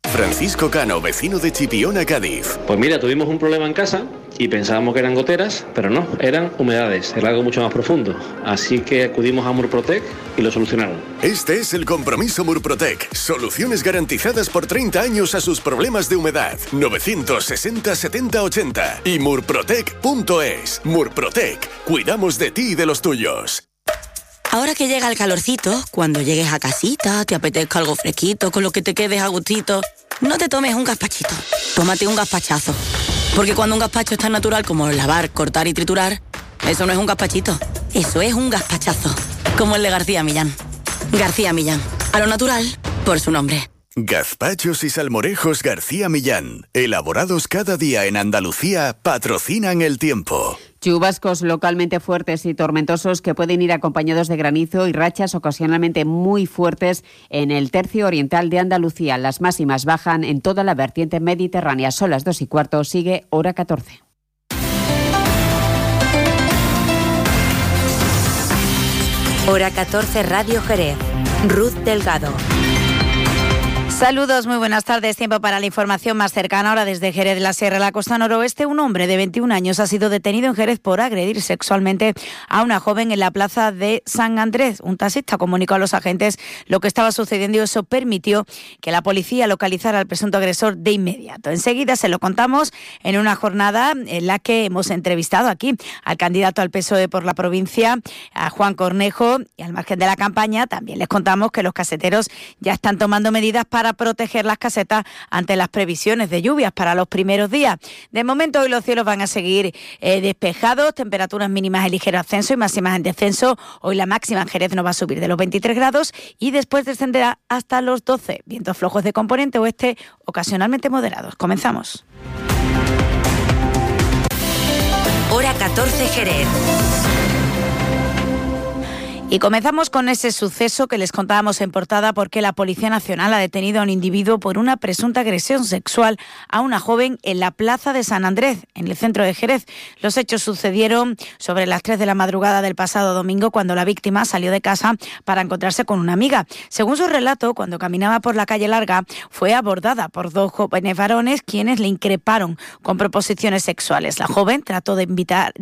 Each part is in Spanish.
Francisco Cano, vecino de Chipiona, Cádiz. Pues mira, tuvimos un problema en casa y pensábamos que eran goteras, pero no, eran humedades, era algo mucho más profundo. Así que acudimos a Murprotec y lo solucionaron. Este es el compromiso Murprotec. Soluciones garantizadas por 30 años a sus problemas de humedad. 960 70 80 y murprotec.es. Murprotec. Cuidamos de ti y de los tuyos. Ahora que llega el calorcito, cuando llegues a casita, te apetezca algo fresquito, con lo que te quedes a gustito, no te tomes un gazpachito, tómate un gazpachazo. Porque cuando un gazpacho es tan natural como lavar, cortar y triturar, eso no es un gazpachito, eso es un gazpachazo. Como el de García Millán. García Millán, a lo natural, por su nombre. Gazpachos y salmorejos García Millán, elaborados cada día en Andalucía, patrocinan el tiempo. Chubascos localmente fuertes y tormentosos que pueden ir acompañados de granizo y rachas ocasionalmente muy fuertes en el tercio oriental de Andalucía. Las máximas bajan en toda la vertiente mediterránea. Son las 2:15, sigue hora 14. Hora 14, Radio Jerez. Ruth Delgado. Saludos, muy buenas tardes. Tiempo para la información más cercana. Ahora desde Jerez de la Sierra de la Costa Noroeste, un hombre de 21 años ha sido detenido en Jerez por agredir sexualmente a una joven en la plaza de San Andrés. Un taxista comunicó a los agentes lo que estaba sucediendo y eso permitió que la policía localizara al presunto agresor de inmediato. Enseguida se lo contamos en una jornada en la que hemos entrevistado aquí al candidato al PSOE por la provincia, a Juan Cornejo, y al margen de la campaña también les contamos que los caseteros ya están tomando medidas para proteger las casetas ante las previsiones de lluvias para los primeros días. De momento hoy los cielos van a seguir despejados, temperaturas mínimas en ligero ascenso y máximas en descenso. Hoy la máxima en Jerez no va a subir de los 23 grados y después descenderá hasta los 12. Vientos flojos de componente oeste, ocasionalmente moderados. Comenzamos. Hora 14, Jerez. Y comenzamos con ese suceso que les contábamos en portada porque la Policía Nacional ha detenido a un individuo por una presunta agresión sexual a una joven en la plaza de San Andrés, en el centro de Jerez. Los hechos sucedieron sobre las 3 de la madrugada del pasado domingo cuando la víctima salió de casa para encontrarse con una amiga. Según su relato, cuando caminaba por la calle Larga, fue abordada por 2 jóvenes varones quienes le increparon con proposiciones sexuales. La joven trató de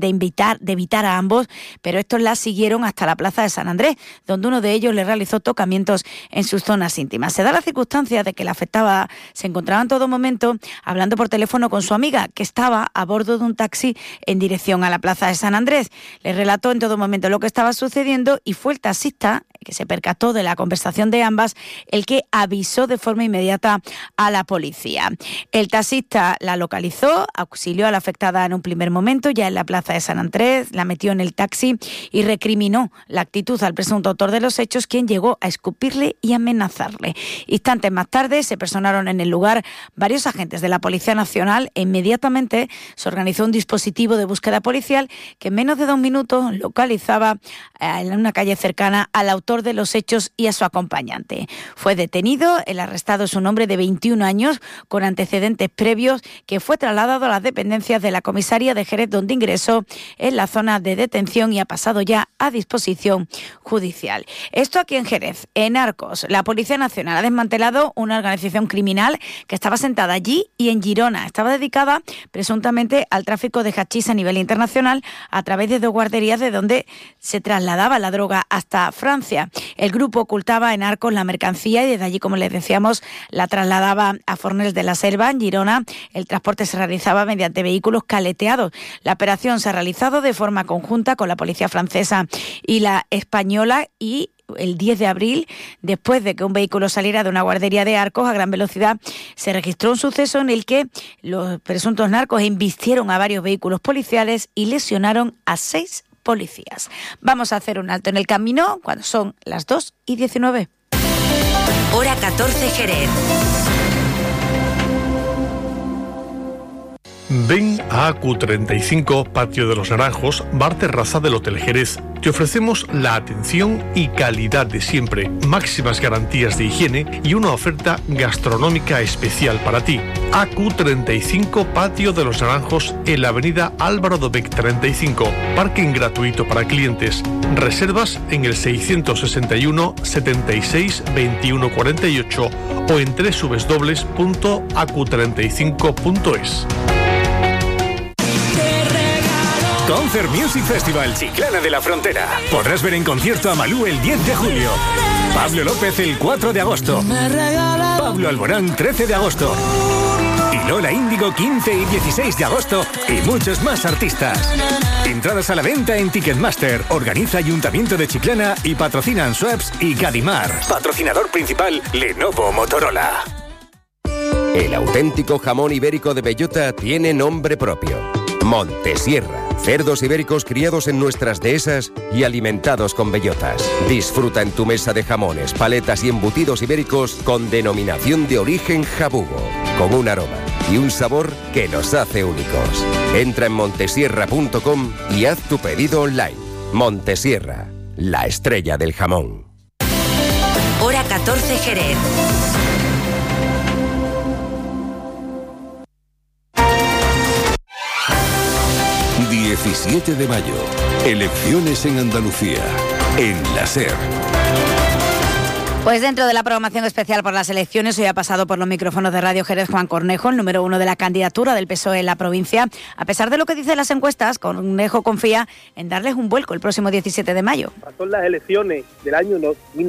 evitar a ambos, pero estos la siguieron hasta la plaza de San Andrés, donde uno de ellos le realizó tocamientos en sus zonas íntimas. Se da la circunstancia de que la afectada se encontraba en todo momento hablando por teléfono con su amiga, que estaba a bordo de un taxi en dirección a la plaza de San Andrés. Le relató en todo momento lo que estaba sucediendo y fue el taxista, que se percató de la conversación de ambas, el que avisó de forma inmediata a la policía. El taxista la localizó, auxilió a la afectada en un primer momento, ya en la plaza de San Andrés, la metió en el taxi y recriminó la actitud al presunto autor de los hechos, quien llegó a escupirle y amenazarle. Instantes más tarde se personaron en el lugar varios agentes de la Policía Nacional e inmediatamente se organizó un dispositivo de búsqueda policial que en menos de 2 minutos localizaba en una calle cercana al autor de los hechos y a su acompañante. Fue detenido, el arrestado es un hombre de 21 años con antecedentes previos que fue trasladado a las dependencias de la comisaría de Jerez, donde ingresó en la zona de detención y ha pasado ya a disposición judicial. Esto aquí en Jerez. En Arcos, la Policía Nacional ha desmantelado una organización criminal que estaba sentada allí y en Girona. Estaba dedicada presuntamente al tráfico de hachís a nivel internacional a través de 2 guarderías de donde se trasladaba la droga hasta Francia. El grupo ocultaba en Arcos la mercancía y desde allí, como les decíamos, la trasladaba a Fornells de la Selva, en Girona. El transporte se realizaba mediante vehículos caleteados. La operación se ha realizado de forma conjunta con la policía francesa y la española y el 10 de abril, después de que un vehículo saliera de una guardería de Arcos a gran velocidad, se registró un suceso en el que los presuntos narcos embistieron a varios vehículos policiales y lesionaron a 6 policías. Vamos a hacer un alto en el camino cuando son las 2:19. Hora 14, Jerez. Ven a AQ35, Patio de los Naranjos, bar terraza del Hotel Jerez. Te ofrecemos la atención y calidad de siempre, máximas garantías de higiene y una oferta gastronómica especial para ti. AQ35, Patio de los Naranjos, en la avenida Álvaro Dobech 35. Parking gratuito para clientes. Reservas en el 661 76 21 48 o en www.acu35.es. Concert Music Festival Chiclana de la Frontera. Podrás ver en concierto a Malú el 10 de julio, Pablo López el 4 de agosto, Pablo Alborán 13 de agosto y Lola Índigo 15 y 16 de agosto y muchos más artistas. Entradas a la venta en Ticketmaster. Organiza Ayuntamiento de Chiclana y patrocinan Schweppes y Gadimar. Patrocinador principal Lenovo Motorola. El auténtico jamón ibérico de bellota tiene nombre propio: Montesierra. Cerdos ibéricos criados en nuestras dehesas y alimentados con bellotas. Disfruta en tu mesa de jamones, paletas y embutidos ibéricos con denominación de origen jabugo, con un aroma y un sabor que los hace únicos. Entra en montesierra.com y haz tu pedido online. Montesierra, la estrella del jamón. Hora 14 Jerez. 17 de mayo, elecciones en Andalucía, en la SER. Pues dentro de la programación especial por las elecciones, hoy ha pasado por los micrófonos de Radio Jerez Juan Cornejo, el número 1 de la candidatura del PSOE en la provincia. A pesar de lo que dicen las encuestas, Cornejo confía en darles un vuelco el próximo 17 de mayo. Son las elecciones del año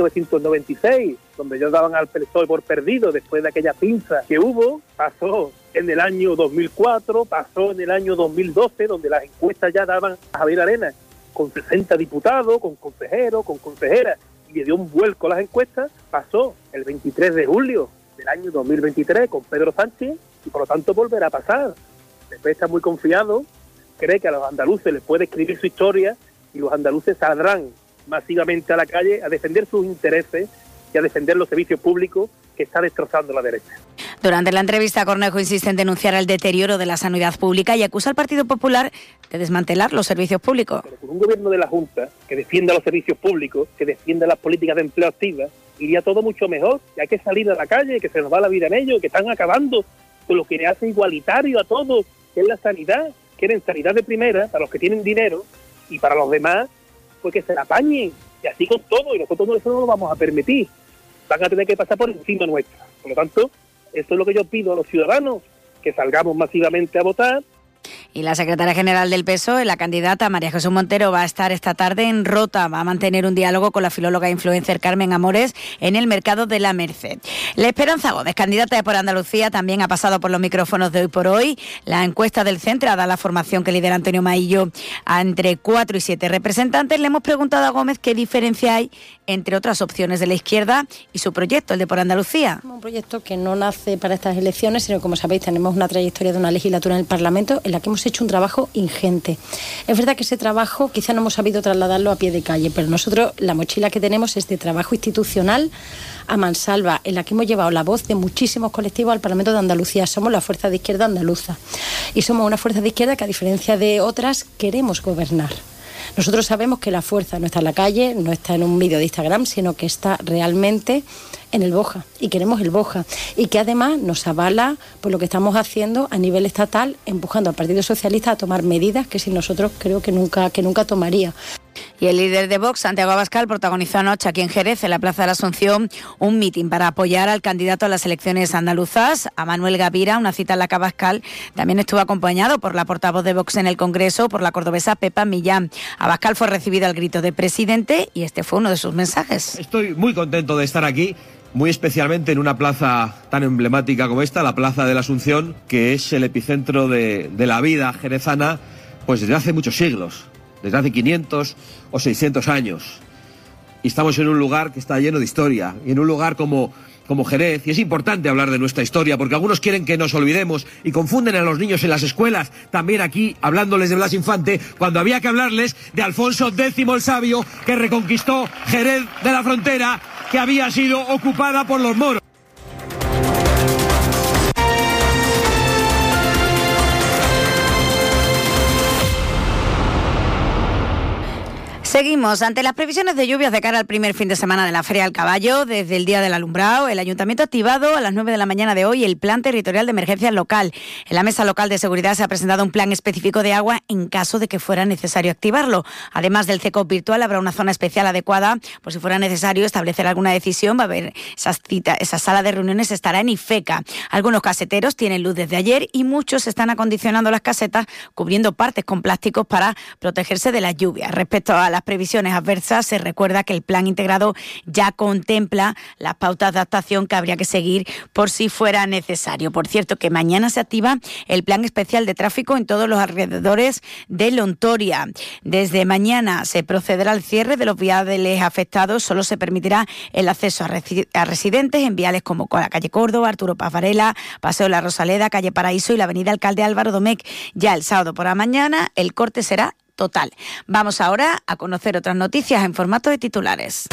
1996, donde ellos daban al PSOE por perdido después de aquella pinza que hubo. Pasó en el año 2004, pasó en el año 2012, donde las encuestas ya daban a Javier Arenas con 60 diputados, con consejeros, con consejeras, y le dio un vuelco a las encuestas. Pasó el 23 de julio del año 2023 con Pedro Sánchez, y por lo tanto volverá a pasar. Después está muy confiado, cree que a los andaluces les puede escribir su historia, y los andaluces saldrán masivamente a la calle a defender sus intereses y a defender los servicios públicos que está destrozando la derecha. Durante la entrevista, Cornejo insiste en denunciar el deterioro de la sanidad pública y acusa al Partido Popular de desmantelar los servicios públicos. Pero con un gobierno de la Junta que defienda los servicios públicos, que defienda las políticas de empleo activas, iría todo mucho mejor. Y hay que salir a la calle, que se nos va la vida en ello, que están acabando con lo que le hace igualitario a todos, que es la sanidad. Quieren sanidad de primera para los que tienen dinero, y para los demás, pues que se la apañen. Y así con todo, y nosotros eso no lo vamos a permitir. Van a tener que pasar por encima nuestra. Por lo tanto, esto es lo que yo pido a los ciudadanos, que salgamos masivamente a votar. Y la secretaria general del PSOE, la candidata María Jesús Montero, va a estar esta tarde en Rota. Va a mantener un diálogo con la filóloga e influencer Carmen Amores en el Mercado de la Merced. La Esperanza Gómez, candidata de Por Andalucía, también ha pasado por los micrófonos de Hoy por Hoy. La encuesta del Centro da la formación que lidera Antonio Maillo a entre 4 y 7 representantes. Le hemos preguntado a Gómez qué diferencia hay entre otras opciones de la izquierda y su proyecto, el de Por Andalucía. Un proyecto que no nace para estas elecciones, sino, como sabéis, tenemos una trayectoria de una legislatura en el Parlamento en la que hemos hecho un trabajo ingente. Es verdad que ese trabajo quizá no hemos sabido trasladarlo a pie de calle, pero nosotros la mochila que tenemos es de trabajo institucional a mansalva, en la que hemos llevado la voz de muchísimos colectivos al Parlamento de Andalucía. Somos la fuerza de izquierda andaluza y somos una fuerza de izquierda que, a diferencia de otras, queremos gobernar. Nosotros sabemos que la fuerza no está en la calle, no está en un vídeo de Instagram, sino que está realmente en el Boja, y queremos el Boja, y que además nos avala por lo que estamos haciendo a nivel estatal, empujando al Partido Socialista a tomar medidas que sin nosotros creo que nunca tomaría. Y el líder de Vox, Santiago Abascal, protagonizó anoche aquí en Jerez, en la Plaza de la Asunción, un mitin para apoyar al candidato a las elecciones andaluzas, a Manuel Gavira. Una cita en la que Abascal también estuvo acompañado por la portavoz de Vox en el Congreso, por la cordobesa Pepa Millán. Abascal fue recibido al grito de presidente y este fue uno de sus mensajes. Estoy muy contento de estar aquí, muy especialmente en una plaza tan emblemática como esta, la Plaza de la Asunción, que es el epicentro de la vida jerezana, pues desde hace muchos siglos, desde hace 500 o 600 años. Y estamos en un lugar que está lleno de historia, y en un lugar como Jerez, y es importante hablar de nuestra historia, porque algunos quieren que nos olvidemos y confunden a los niños en las escuelas, también aquí hablándoles de Blas Infante, cuando había que hablarles de Alfonso X el Sabio, que reconquistó Jerez de la Frontera, que había sido ocupada por los moros. Seguimos. Ante las previsiones de lluvias de cara al primer fin de semana de la Feria del Caballo, desde el Día del Alumbrado, el Ayuntamiento ha activado a las 9 de la mañana de hoy el Plan Territorial de Emergencia Local. En la Mesa Local de Seguridad se ha presentado un plan específico de agua en caso de que fuera necesario activarlo. Además del CECOP virtual, habrá una zona especial adecuada por si fuera necesario establecer alguna decisión. Va a haber esa sala de reuniones estará en Ifeca. Algunos caseteros tienen luz desde ayer y muchos están acondicionando las casetas cubriendo partes con plásticos para protegerse de las lluvias. Respecto a las previsiones adversas, se recuerda que el plan integrado ya contempla las pautas de adaptación que habría que seguir por si fuera necesario. Por cierto, que mañana se activa el plan especial de tráfico en todos los alrededores de Lontoria. Desde mañana se procederá al cierre de los viales afectados. Solo se permitirá el acceso a residentes en viales como la calle Córdoba, Arturo Paz Varela, Paseo La Rosaleda, calle Paraíso y la avenida Alcalde Álvaro Domecq. Ya el sábado por la mañana el corte será total. Vamos ahora a conocer otras noticias en formato de titulares.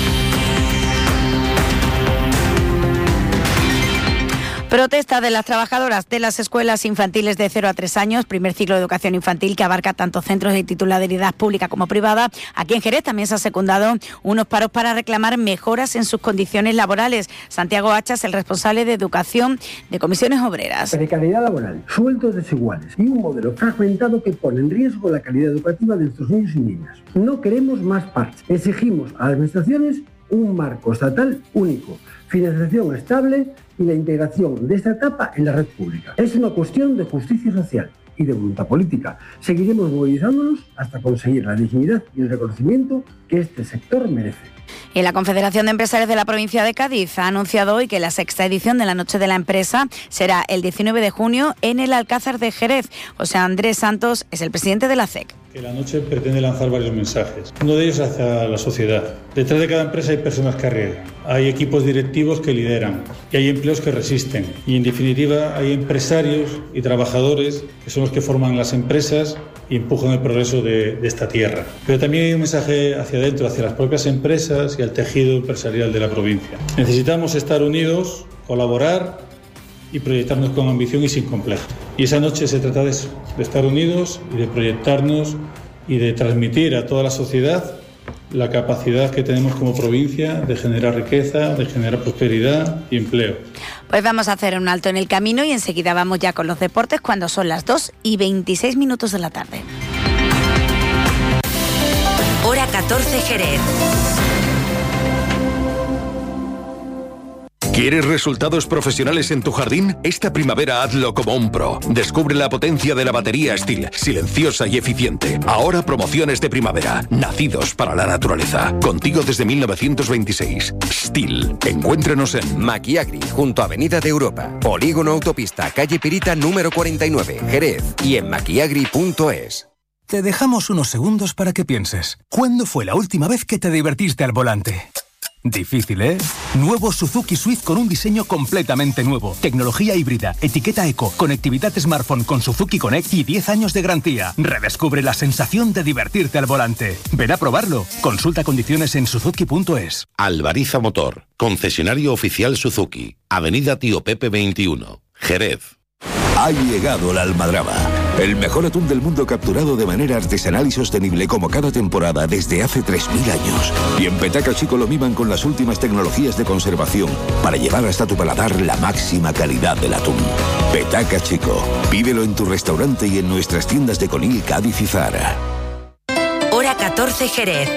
Protesta de las trabajadoras de las escuelas infantiles de 0 a 3 años, primer ciclo de educación infantil que abarca tanto centros de titularidad pública como privada. Aquí en Jerez también se han secundado unos paros para reclamar mejoras en sus condiciones laborales. Santiago Hachas, el responsable de educación de Comisiones Obreras. Precariedad laboral, sueldos desiguales y un modelo fragmentado que pone en riesgo la calidad educativa de nuestros niños y niñas. No queremos más parches. Exigimos a las administraciones un marco estatal único, financiación estable y la integración de esta etapa en la red pública. Es una cuestión de justicia social y de voluntad política. Seguiremos movilizándonos hasta conseguir la dignidad y el reconocimiento que este sector merece. Y la Confederación de Empresarios de la provincia de Cádiz ha anunciado hoy que la 6ª edición de la Noche de la Empresa será el 19 de junio en el Alcázar de Jerez. José Andrés Santos es el presidente de la CEC. Que la noche pretende lanzar varios mensajes. Uno de ellos hacia la sociedad. Detrás de cada empresa hay personas que arriesgan, hay equipos directivos que lideran y hay empleos que resisten. Y en definitiva hay empresarios y trabajadores que son los que forman las empresas y empujan el progreso de esta tierra. Pero también hay un mensaje hacia adentro, hacia las propias empresas y al tejido empresarial de la provincia. Necesitamos estar unidos, colaborar y proyectarnos con ambición y sin complejo. Y esa noche se trata de eso, de estar unidos y de proyectarnos y de transmitir a toda la sociedad la capacidad que tenemos como provincia de generar riqueza, de generar prosperidad y empleo. Pues vamos a hacer un alto en el camino y enseguida vamos ya con los deportes cuando son las 2:26 de la tarde. Hora 14 Jerez. ¿Quieres resultados profesionales en tu jardín? Esta primavera hazlo como un pro. Descubre la potencia de la batería Stihl, silenciosa y eficiente. Ahora promociones de primavera, nacidos para la naturaleza. Contigo desde 1926. Stihl. Encuéntranos en Maquiagri, junto a Avenida de Europa. Polígono Autopista, calle Pirita número 49, Jerez. Y en maquiagri.es. Te dejamos unos segundos para que pienses. ¿Cuándo fue la última vez que te divertiste al volante? Difícil, ¿eh? Nuevo Suzuki Swift con un diseño completamente nuevo. Tecnología híbrida, etiqueta eco, conectividad smartphone con Suzuki Connect y 10 años de garantía. Redescubre la sensación de divertirte al volante. Ven a probarlo. Consulta condiciones en suzuki.es. Alvariza Motor, concesionario oficial Suzuki. Avenida Tío Pepe 21, Jerez. Ha llegado la almadraba, el mejor atún del mundo capturado de manera artesanal y sostenible como cada temporada desde hace 3.000 años. Y en Petaca Chico lo miman con las últimas tecnologías de conservación para llevar hasta tu paladar la máxima calidad del atún. Petaca Chico, pídelo en tu restaurante y en nuestras tiendas de Conil, Cádiz y Zara. Hora 14 Jerez.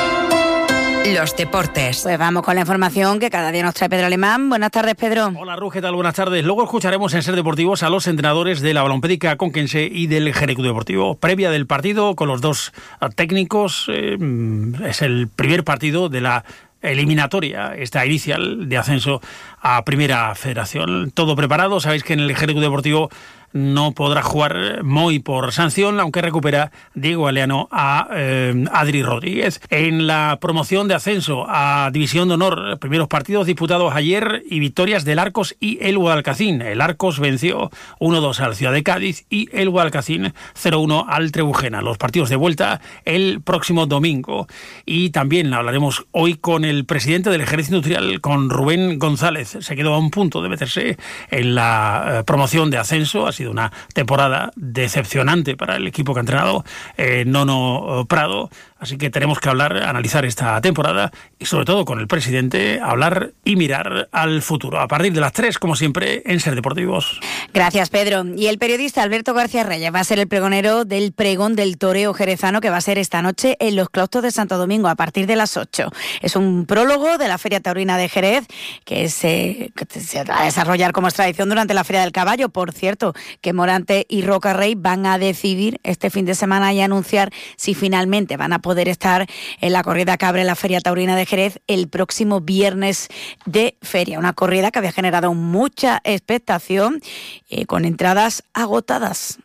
Los deportes. Pues vamos con la información que cada día nos trae Pedro Alemán. Buenas tardes, Pedro. Hola, Ruth, ¿qué tal? Buenas tardes. Luego escucharemos en Ser Deportivos a los entrenadores de la Balompédica Conquense y del Jerez Club Deportivo. Previa del partido con los dos técnicos. Es el primer partido de la eliminatoria, esta inicial de ascenso a Primera Federación. Todo preparado. Sabéis que en el Jerez Club Deportivo no podrá jugar Moy por sanción, aunque recupera Diego Aleano a Adri Rodríguez. En la promoción de ascenso a División de Honor, primeros partidos disputados ayer y victorias del Arcos y el Guadalcacín. El Arcos venció 1-2 al Ciudad de Cádiz y el Guadalcacín 0-1 al Trebujena. Los partidos de vuelta el próximo domingo. Y también hablaremos hoy con el presidente del Ejército Industrial, con Rubén González. Se quedó a un punto de meterse en la promoción de ascenso. Ha sido una temporada decepcionante para el equipo que ha entrenado Nono Prado. Así que tenemos que analizar esta temporada y sobre todo con el presidente, hablar y mirar al futuro. A partir de las 3, como siempre, en Ser Deportivos. Gracias, Pedro. Y el periodista Alberto García Reyes va a ser el pregonero del pregón del toreo jerezano que va a ser esta noche en los claustros de Santo Domingo a partir de las 8. Es un prólogo de la Feria Taurina de Jerez que se va a desarrollar como es tradición durante la Feria del Caballo. Por cierto, que Morante y Roca Rey van a decidir este fin de semana y anunciar si finalmente van a poder estar en la corrida que abre la Feria Taurina de Jerez el próximo viernes de feria. Una corrida que había generado mucha expectación con entradas agotadas.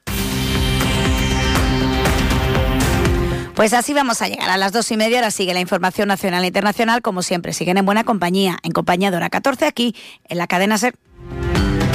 Pues así vamos a llegar a las 2:30. Ahora sigue la información nacional e internacional. Como siempre, siguen en buena compañía, en compañía de Hora 14 aquí en la cadena SER.